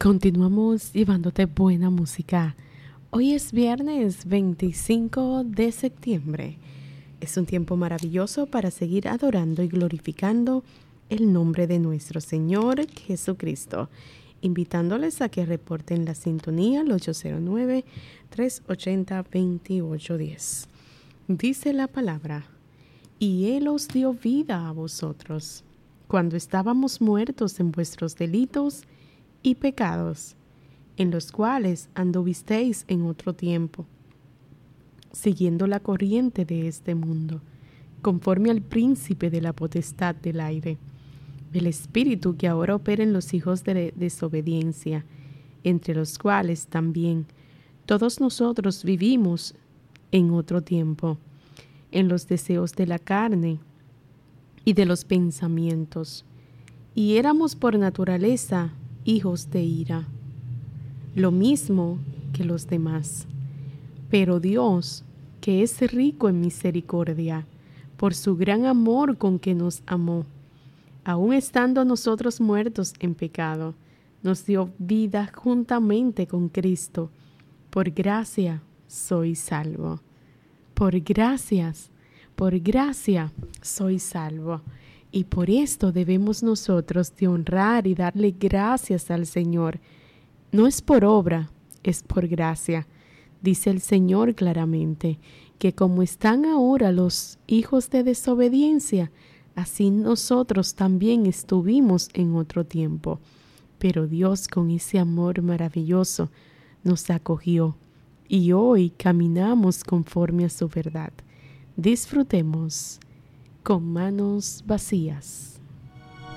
Continuamos llevándote buena música. Hoy es viernes 25 de septiembre. Es un tiempo maravilloso para seguir adorando y glorificando el nombre de nuestro Señor Jesucristo, invitándoles a que reporten la sintonía al 809-380-2810. Dice la palabra: y Él os dio vida a vosotros, cuando estábamos muertos en vuestros delitos y pecados, en los cuales anduvisteis en otro tiempo, siguiendo la corriente de este mundo, conforme al príncipe de la potestad del aire, el espíritu que ahora opera en los hijos de desobediencia, entre los cuales también todos nosotros vivimos en otro tiempo, en los deseos de la carne y de los pensamientos, y éramos por naturaleza hijos de ira, lo mismo que los demás. Pero Dios, que es rico en misericordia, por su gran amor con que nos amó, aun estando nosotros muertos en pecado, nos dio vida juntamente con Cristo. Por gracia soy salvo. Por gracia soy salvo. Y por esto debemos nosotros de honrar y darle gracias al Señor. No es por obra, es por gracia. Dice el Señor claramente que como están ahora los hijos de desobediencia, así nosotros también estuvimos en otro tiempo. Pero Dios, con ese amor maravilloso, nos acogió y hoy caminamos conforme a su verdad. Disfrutemos con manos vacías.